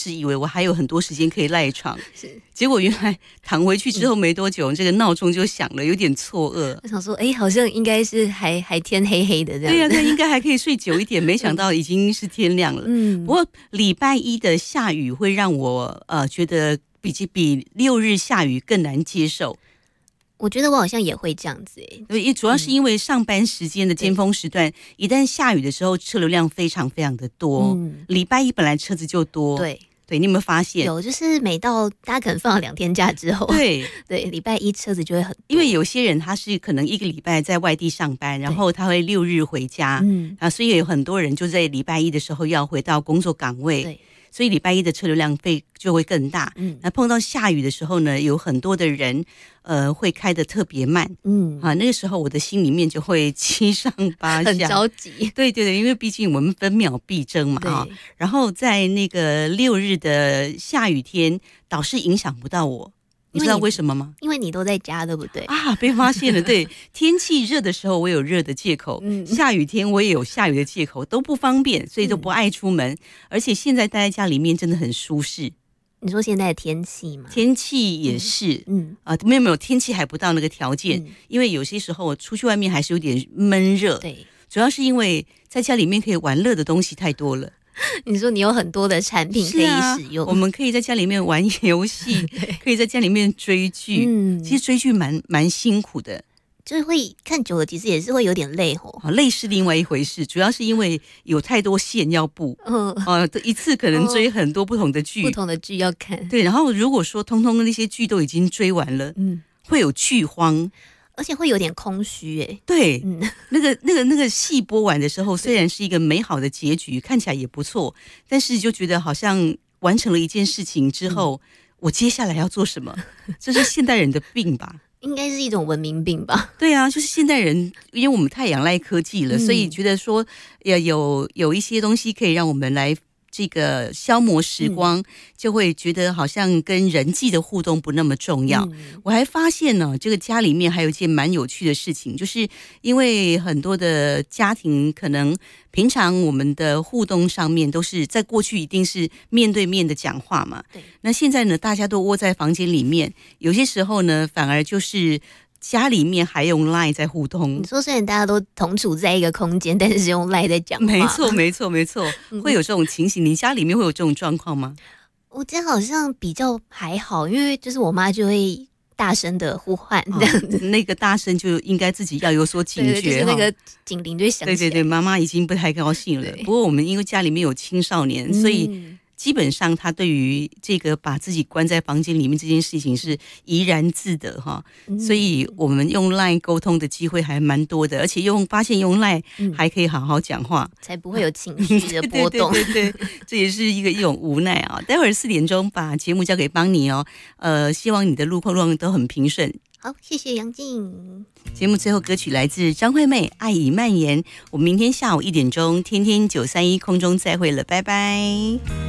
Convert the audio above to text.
时以为我还有很多时间可以赖床，结果原来躺回去之后没多久，这个闹钟就响了，有点错愕。 我想说，好像应该是还天黑黑的这样。 对呀，那应该还可以睡久一点，没想到已经是天亮了。不过礼拜一的下雨会让我觉得比6日下雨更难接受。 我觉得我好像也会这样子对，主要是因为上班时间的尖峰时段，一旦下雨的时候，车流量非常非常的多。礼拜一本来车子就多，对，你有没有发现？ 有，就是每到大家可能放了2天假之后，对，礼拜一车子就会很多。 因为有些人他是可能1个礼拜在外地上班，然后他会6日回家，所以有很多人就在礼拜一的时候要回到工作岗位。对。所以礼拜一的车流量就会更大。那碰到下雨的时候呢，有很多的人会开得特别慢。那个时候我的心里面就会七上八下， 很着急。 对，因为毕竟我们分秒必争嘛。然后在那个6日的下雨天，倒是影响不到我。你知道为什么吗？ 因为你都在家，对不对？ 被发现了。对，天气热的时候我有热的借口，下雨天我也有下雨的借口，都不方便，所以都不爱出门。而且现在待在家里面真的很舒适。 你说现在的天气吗？ 天气也是，没有，天气还不到那个条件，因为有些时候我出去外面还是有点闷热。对，主要是因为在家里面可以玩乐的东西太多了。 你说你有很多的产品可以使用， 我们可以在家里面玩游戏，可以在家里面追剧。其实追剧蛮辛苦的， 就是会看久了，其实也是会有点累累是另外一回事，主要是因为有太多线要布，一次可能追很多不同的剧， 不同的剧要看。 对，然后如果说通通那些剧都已经追完了，会有剧荒。 而且会有点空虚对，那个戏播完的时候，虽然是一个美好的结局，看起来也不错，但是就觉得好像完成了一件事情之后，我接下来要做什么？这是现代人的病吧？ 应该是一种文明病吧？ 对啊，就是现代人，因为我们太仰赖科技了，所以觉得说有一些东西可以让我们来这个消磨时光，就会觉得好像跟人际的互动不那么重要。我还发现呢，这个家里面还有一件蛮有趣的事情，就是因为很多的家庭可能平常我们的互动上面都是在过去一定是面对面的讲话嘛，对。那现在呢，大家都窝在房间里面，有些时候呢，反而就是家里面还用 LINE 在互动。 你说虽然大家都同处在一个空间，但是用 LINE 在讲话。 没错，会有这种情形。你家里面会有这种状况吗？ 我家好像比较还好，因为就是我妈就会大声的呼唤这样子， 那个大声就应该自己要有所警觉。 就是那个警铃就响起来。 对，妈妈已经不太高兴了。不过我们因为家里面有青少年，所以基本上他对于这个把自己关在房间里面这件事情是怡然自得哈，所以我们用 LINE 沟通的机会还蛮多的，而且发现用 LINE 还可以好好讲话， 才不会有情绪的波动。 对，这也是一种无奈啊。待会儿4点钟把节目交给邦尼哦，希望你的路况都很平顺。 好，谢谢杨静。 节目最后歌曲来自张惠妹《爱已蔓延》，我们明天下午1点钟天天931空中再会了，拜拜。